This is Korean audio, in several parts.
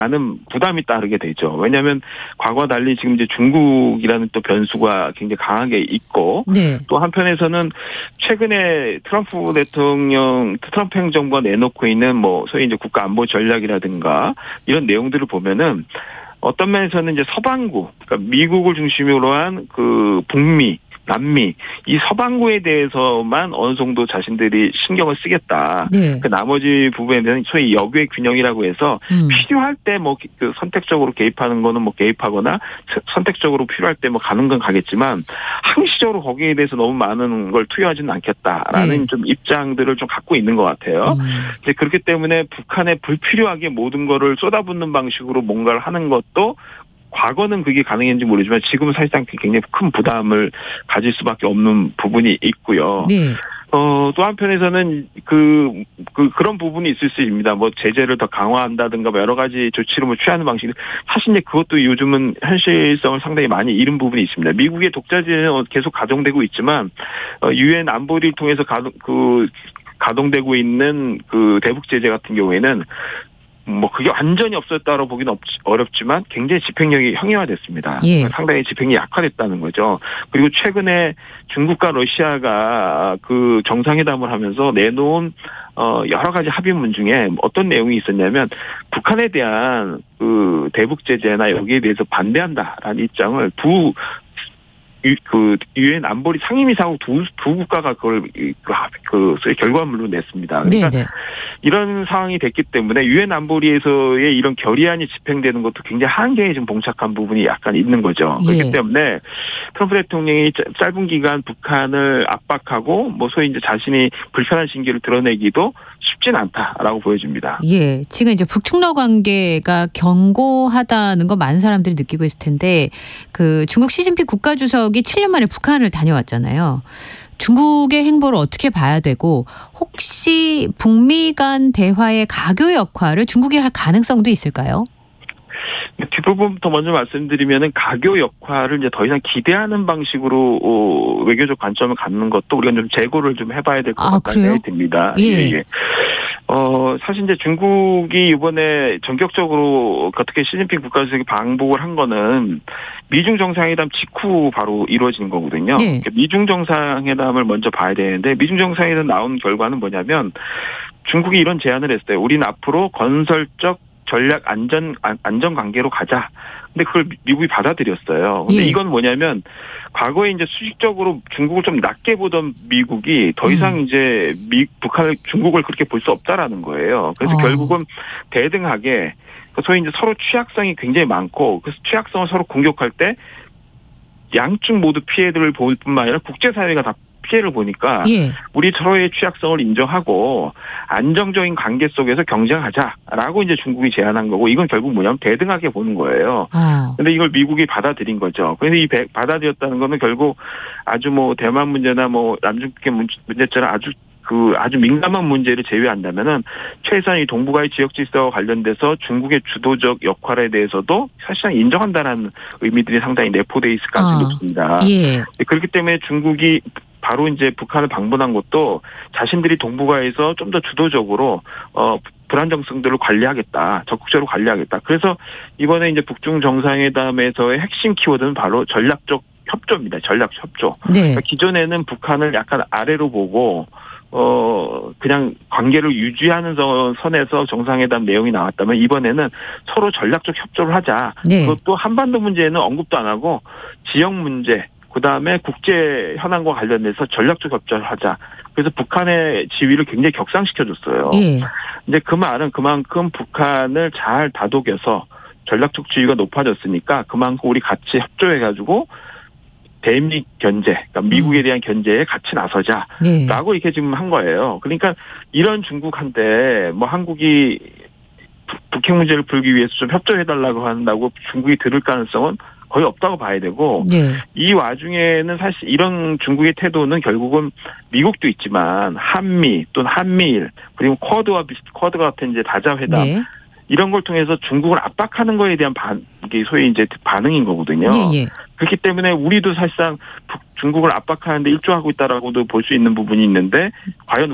많은 부담이 따르게 되죠. 왜냐하면 과거와 달리 지금 이제 중국이라는 또 변수가 굉장히 강하게 있고 네. 또 한편에서는 최근에 트럼프 행정부가 내놓고 있는 뭐 소위 이제 국가 안보 전략이라든가 이런 내용들을 보면은 어떤 면에서는 이제 서방구, 그러니까 미국을 중심으로 한 그 북미, 남미, 이 서방구에 대해서만 어느 정도 자신들이 신경을 쓰겠다. 네. 그 나머지 부분에 대한 소위 역의 균형이라고 해서 필요할 때 뭐 그 선택적으로 개입하는 거는 뭐 개입하거나 선택적으로 필요할 때 뭐 가는 건 가겠지만 항시적으로 거기에 대해서 너무 많은 걸 투여하지는 않겠다라는 네. 좀 입장들을 좀 갖고 있는 것 같아요. 이제 그렇기 때문에 북한에 불필요하게 모든 거를 쏟아붓는 방식으로 뭔가를 하는 것도 과거는 그게 가능했는지 모르지만 지금은 사실상 굉장히 큰 부담을 가질 수밖에 없는 부분이 있고요. 네. 또 한편에서는 그런 부분이 있을 수 있습니다. 뭐 제재를 더 강화한다든가 뭐 여러 가지 조치를 뭐 취하는 방식. 사실 이제 그것도 요즘은 현실성을 상당히 많이 잃은 부분이 있습니다. 미국의 독자제는 계속 가동되고 있지만 유엔 안보리를 통해서 가동되고 있는 그 대북 제재 같은 경우에는 뭐 그게 완전히 없었다고 보기는 어렵지만 굉장히 집행력이 형이화됐습니다. 예. 상당히 집행이 약화됐다는 거죠. 그리고 최근에 중국과 러시아가 그 정상회담을 하면서 내놓은 여러 가지 합의문 중에 어떤 내용이 있었냐면 북한에 대한 그 대북 제재나 여기에 대해서 반대한다라는 입장을 유엔 안보리 상임이사국 두 국가가 그걸 소위 결과물로 냈습니다. 그러니까 네네. 이런 상황이 됐기 때문에 유엔 안보리에서의 이런 결의안이 집행되는 것도 굉장히 한계에 좀 봉착한 부분이 약간 있는 거죠. 그렇기 예. 때문에 트럼프 대통령이 짧은 기간 북한을 압박하고 뭐 소위 이제 자신이 불편한 심기를 드러내기도 쉽진 않다라고 보여집니다. 예. 지금 이제 북중러 관계가 견고하다는 거 많은 사람들이 느끼고 있을 텐데 그 중국 시진핑 국가주석이 7년 만에 북한을 다녀왔잖아요. 중국의 행보를 어떻게 봐야 되고 혹시 북미 간 대화의 가교 역할을 중국이 할 가능성도 있을까요? 뒷부분부터 먼저 말씀드리면은 가교 역할을 이제 더 이상 기대하는 방식으로 외교적 관점을 갖는 것도 우리가 좀 재고를 좀 해봐야 될 것 같다는 생각이 듭니다. 예. 사실 이제 중국이 이번에 전격적으로 어떻게 시진핑 국가주석이 방북을 한 거는 미중 정상회담 직후 바로 이루어진 거거든요. 예. 미중 정상회담을 먼저 봐야 되는데 미중 정상회담 나온 결과는 뭐냐면 중국이 이런 제안을 했어요. 우리는 앞으로 건설적 전략 안전 관계로 가자. 근데 그걸 미국이 받아들였어요. 근데 예. 이건 뭐냐면 과거에 이제 수직적으로 중국을 좀 낮게 보던 미국이 더 이상 이제 중국을 그렇게 볼 수 없다라는 거예요. 그래서 결국은 대등하게 소위 이제 서로 취약성이 굉장히 많고 그래서 취약성을 서로 공격할 때 양측 모두 피해를 볼 뿐만 아니라 국제사회가 다 피해를 보니까 예. 우리 서로의 취약성을 인정하고 안정적인 관계 속에서 경쟁하자라고 이제 중국이 제안한 거고 이건 결국 뭐냐면 대등하게 보는 거예요. 근데 이걸 미국이 받아들인 거죠. 그래서 이 받아들였다는 거는 결국 아주 뭐 대만 문제나 뭐 남중국해 문제처럼 아주 민감한 문제를 제외한다면은 최소한 이 동북아의 지역 질서와 관련돼서 중국의 주도적 역할에 대해서도 사실상 인정한다는 의미들이 상당히 내포돼 있을 가능성이 높습니다. 예. 그렇기 때문에 중국이 바로 이제 북한을 방문한 것도 자신들이 동북아에서 좀 더 주도적으로 불안정성들을 관리하겠다, 적극적으로 관리하겠다. 그래서 이번에 이제 북중 정상회담에서의 핵심 키워드는 바로 전략적 협조입니다. 전략 협조. 네. 그러니까 기존에는 북한을 약간 아래로 보고 그냥 관계를 유지하는 선에서 정상회담 내용이 나왔다면 이번에는 서로 전략적 협조를 하자. 네. 그것도 한반도 문제는 언급도 안 하고 지역 문제, 그다음에 국제 현안과 관련해서 전략적 협조를 하자. 그래서 북한의 지위를 굉장히 격상시켜줬어요. 예. 근데 그 말은 그만큼 북한을 잘 다독여서 전략적 지위가 높아졌으니까 그만큼 우리 같이 협조해가지고 대미 견제, 그러니까 미국에 대한 견제에 같이 나서자라고 네. 이렇게 지금 한 거예요. 그러니까 이런 중국한테 뭐 한국이 북핵 문제를 풀기 위해서 좀 협조해달라고 한다고 중국이 들을 가능성은 거의 없다고 봐야 되고 네. 이 와중에는 사실 이런 중국의 태도는 결국은 미국도 있지만 한미 또는 한미일 그리고 쿼드 같은 이제 다자회담 네. 이런 걸 통해서 중국을 압박하는 거에 대한 이게 소위 이제 반응인 거거든요. 예. 그렇기 때문에 우리도 사실상 중국을 압박하는데 일조하고 있다라고도 볼 수 있는 부분이 있는데 과연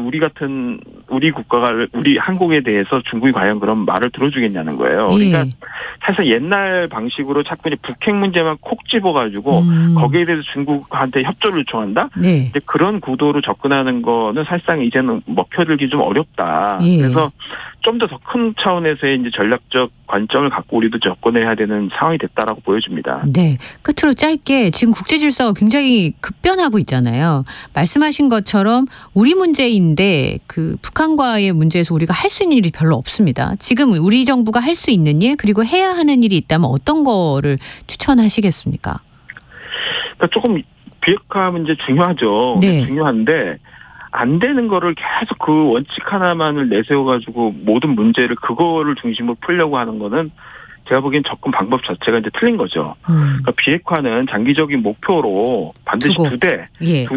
우리 국가가 우리 한국에 대해서 중국이 과연 그런 말을 들어주겠냐는 거예요. 그러니까 사실 옛날 방식으로 자꾸 이제 북핵 문제만 콕 집어가지고 거기에 대해서 중국한테 협조를 요청한다. 네. 이제 그런 구도로 접근하는 거는 사실상 이제는 먹혀들기 좀 어렵다. 그래서 좀 더 큰 차원에서의 이제 전략적 관점을 갖고 우리도 접근해야 되는 상황이 됐다라고 보여집니다. 네. 끝으로 짧게 지금 국제 질서가 굉장히 급변하고 있잖아요. 말씀하신 것처럼 우리 문제인데 그 북한과의 문제에서 우리가 할 수 있는 일이 별로 없습니다. 지금 우리 정부가 할 수 있는 일 그리고 해야 하는 일이 있다면 어떤 거를 추천하시겠습니까? 그러니까 조금 비핵화 문제 중요하죠. 네. 중요한데 안 되는 거를 계속 그 원칙 하나만을 내세워가지고 모든 문제를 그거를 중심으로 풀려고 하는 거는 제가 보기엔 접근 방법 자체가 이제 틀린 거죠. 그러니까 비핵화는 장기적인 목표로 반드시 두 대,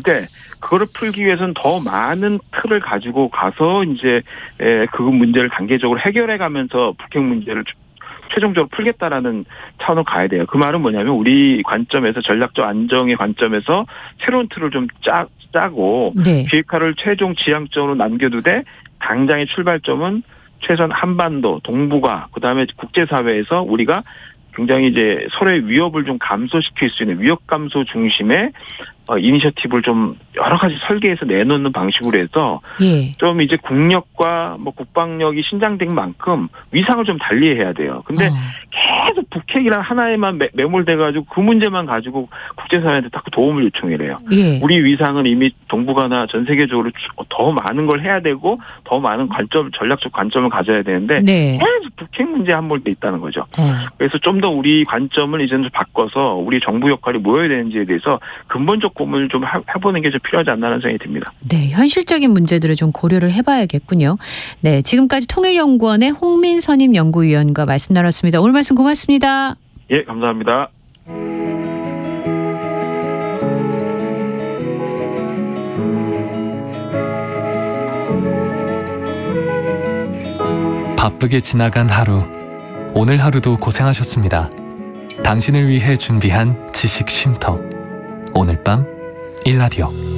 그거를 풀기 위해서는 더 많은 틀을 가지고 가서 이제 그 문제를 단계적으로 해결해가면서 북핵 문제를 최종적으로 풀겠다라는 차원으로 가야 돼요. 그 말은 뭐냐면 우리 관점에서 전략적 안정의 관점에서 새로운 틀을 좀 짜고 비핵화를 최종 지향점으로 남겨두되 당장의 출발점은 최소한 한반도, 동북아, 그다음에 국제사회에서 우리가 굉장히 이제 서로의 위협을 좀 감소시킬 수 있는 위협 감소 중심의 이니셔티브를 좀 여러 가지 설계해서 내놓는 방식으로 해서 좀 이제 국력과 뭐 국방력이 신장된 만큼 위상을 좀 달리해야 돼요. 근데 계속 북핵이랑 하나에만 매몰돼가지고 그 문제만 가지고 국제사회한테 자꾸 도움을 요청해요. 우리 위상은 이미 동북아나 전 세계적으로 더 많은 걸 해야 되고 더 많은 전략적 관점을 가져야 되는데 계속 북핵 문제 한 몰두에 있다는 거죠. 그래서 좀 더 우리 관점을 이제는 바꿔서 우리 정부 역할이 뭐여야 되는지에 대해서 근본적 고민을 좀 해보는 게 좀 필요하지 않나는 생각이 듭니다. 네, 현실적인 문제들을 좀 고려를 해봐야겠군요. 네, 지금까지 통일연구원의 홍민선임 연구위원과 말씀 나눴습니다. 오늘 말씀 고맙습니다. 예, 감사합니다. 바쁘게 지나간 하루, 오늘 하루도 고생하셨습니다. 당신을 위해 준비한 지식 쉼터, 오늘 밤 일라디오.